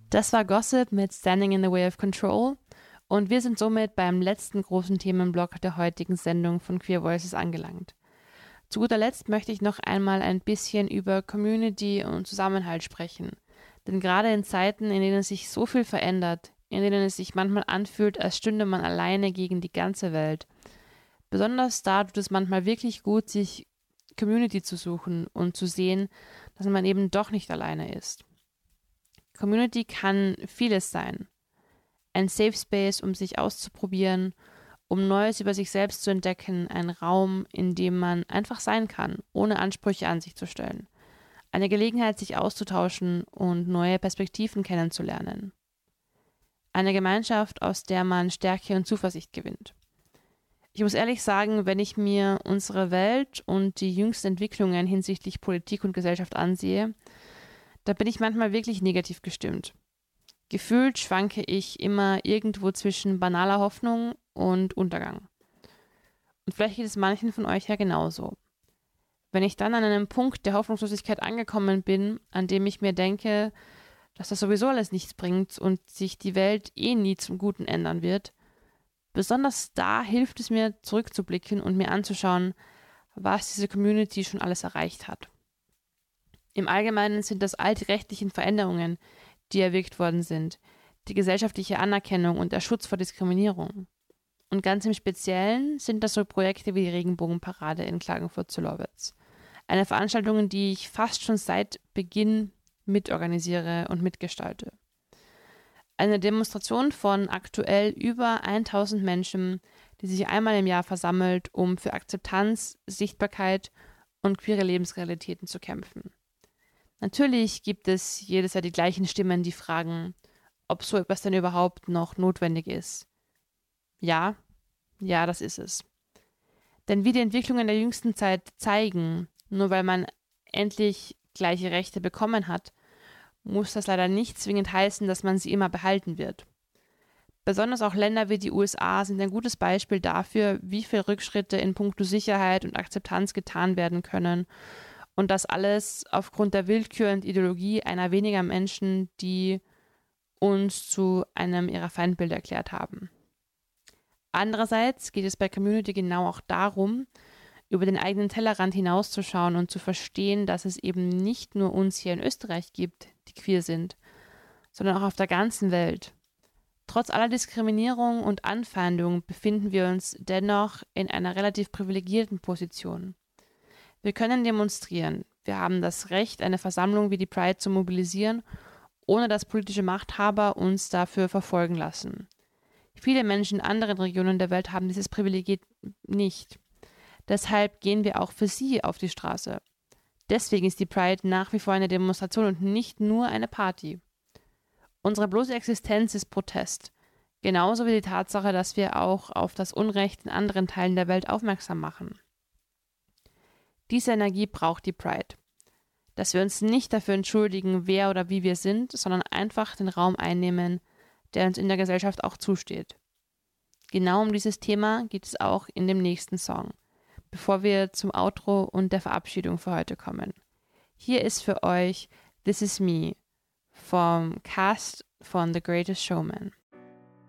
Das war Gossip mit Standing in the Way of Control und wir sind somit beim letzten großen Themenblock der heutigen Sendung von Queer Voices angelangt. Zu guter Letzt möchte ich noch einmal ein bisschen über Community und Zusammenhalt sprechen. Denn gerade in Zeiten, in denen sich so viel verändert, in denen es sich manchmal anfühlt, als stünde man alleine gegen die ganze Welt, besonders da tut es manchmal wirklich gut, sich Community zu suchen und zu sehen, dass man eben doch nicht alleine ist. Community kann vieles sein. Ein Safe Space, um sich auszuprobieren, um Neues über sich selbst zu entdecken, ein Raum, in dem man einfach sein kann, ohne Ansprüche an sich zu stellen. Eine Gelegenheit, sich auszutauschen und neue Perspektiven kennenzulernen. Eine Gemeinschaft, aus der man Stärke und Zuversicht gewinnt. Ich muss ehrlich sagen, wenn ich mir unsere Welt und die jüngsten Entwicklungen hinsichtlich Politik und Gesellschaft ansehe, da bin ich manchmal wirklich negativ gestimmt. Gefühlt schwanke ich immer irgendwo zwischen banaler Hoffnung und Untergang. Und vielleicht geht es manchen von euch ja genauso. Wenn ich dann an einem Punkt der Hoffnungslosigkeit angekommen bin, an dem ich mir denke, dass das sowieso alles nichts bringt und sich die Welt eh nie zum Guten ändern wird, besonders da hilft es mir, zurückzublicken und mir anzuschauen, was diese Community schon alles erreicht hat. Im Allgemeinen sind das all die rechtlichen Veränderungen, die erwirkt worden sind, die gesellschaftliche Anerkennung und der Schutz vor Diskriminierung. Und ganz im Speziellen sind das so Projekte wie die Regenbogenparade in Klagenfurt-Zillowitz. Eine Veranstaltung, die ich fast schon seit Beginn mitorganisiere und mitgestalte. Eine Demonstration von aktuell über 1000 Menschen, die sich einmal im Jahr versammelt, um für Akzeptanz, Sichtbarkeit und queere Lebensrealitäten zu kämpfen. Natürlich gibt es jedes Jahr die gleichen Stimmen, die fragen, ob so etwas denn überhaupt noch notwendig ist. Ja, das ist es. Denn wie die Entwicklungen der jüngsten Zeit zeigen, nur weil man endlich gleiche Rechte bekommen hat, muss das leider nicht zwingend heißen, dass man sie immer behalten wird. Besonders auch Länder wie die USA sind ein gutes Beispiel dafür, wie viel Rückschritte in puncto Sicherheit und Akzeptanz getan werden können. Und das alles aufgrund der Willkür und Ideologie einer weniger Menschen, die uns zu einem ihrer Feindbilder erklärt haben. Andererseits geht es bei Community genau auch darum, über den eigenen Tellerrand hinauszuschauen und zu verstehen, dass es eben nicht nur uns hier in Österreich gibt, die queer sind, sondern auch auf der ganzen Welt. Trotz aller Diskriminierung und Anfeindung befinden wir uns dennoch in einer relativ privilegierten Position. Wir können demonstrieren. Wir haben das Recht, eine Versammlung wie die Pride zu mobilisieren, ohne dass politische Machthaber uns dafür verfolgen lassen. Viele Menschen in anderen Regionen der Welt haben dieses Privileg nicht. Deshalb gehen wir auch für sie auf die Straße. Deswegen ist die Pride nach wie vor eine Demonstration und nicht nur eine Party. Unsere bloße Existenz ist Protest. Genauso wie die Tatsache, dass wir auch auf das Unrecht in anderen Teilen der Welt aufmerksam machen. Diese Energie braucht die Pride. Dass wir uns nicht dafür entschuldigen, wer oder wie wir sind, sondern einfach den Raum einnehmen, der uns in der Gesellschaft auch zusteht. Genau um dieses Thema geht es auch in dem nächsten Song, bevor wir zum Outro und der Verabschiedung für heute kommen. Hier ist für euch This Is Me vom Cast von The Greatest Showman.